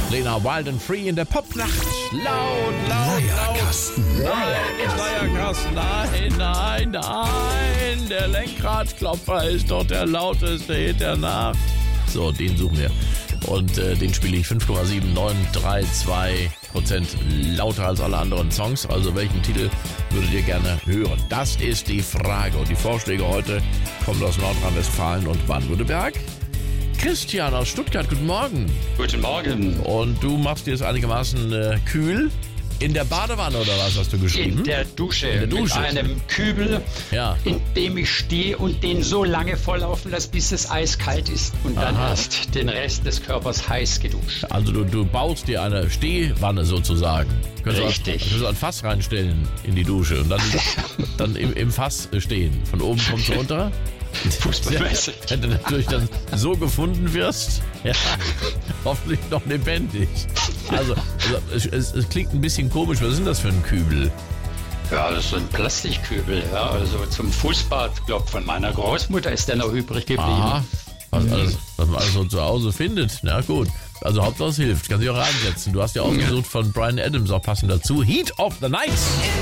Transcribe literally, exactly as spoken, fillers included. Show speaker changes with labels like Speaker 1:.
Speaker 1: Lena Wild and Free in der Popnacht. Laut, laut,
Speaker 2: Leierkasten.
Speaker 1: laut. Nein, Leierkasten. Nein, nein, nein. Der Lenkradklopfer ist doch der lauteste Hit der Nacht. So, den suchen wir. Und äh, den spiele ich fünf Komma sieben neun drei zwei Prozent lauter als alle anderen Songs. Also welchen Titel würdet ihr gerne hören? Das ist die Frage. Und die Vorschläge heute kommen aus Nordrhein-Westfalen und Baden-Württemberg. Christian aus Stuttgart, guten Morgen.
Speaker 3: Guten Morgen.
Speaker 1: Und du machst dir es einigermaßen äh, kühl. In der Badewanne oder was hast du geschrieben?
Speaker 3: In der Dusche.
Speaker 1: In der Dusche.
Speaker 3: Mit einem Kübel,
Speaker 1: Ja.
Speaker 3: in dem ich stehe und den so lange volllaufen lasse, bis es eiskalt ist. Und dann
Speaker 1: Aha.
Speaker 3: erst den Rest des Körpers heiß geduscht.
Speaker 1: Also du, du baust dir eine Stehwanne sozusagen. Kannst
Speaker 3: Richtig.
Speaker 1: Du kannst ein Fass reinstellen in die Dusche und dann, dann im, im Fass stehen. Von oben kommst du runter.
Speaker 3: Fußballmäßig.
Speaker 1: Wenn du natürlich dann so gefunden wirst, ja, hoffentlich noch lebendig. Also, also es, es, es klingt ein bisschen komisch. Was ist denn das für ein Kübel?
Speaker 3: Ja, das ist so ein Plastikkübel. Ja, also zum Fußbad, glaub, von meiner Großmutter ist der noch übrig geblieben.
Speaker 1: Aha, was, alles, was man alles so zu Hause findet. Na gut. Also Hauptsache es hilft. Kannst du auch reinsetzen. Du hast ja ausgesucht von Bryan Adams, auch passend dazu. Heat of the Night.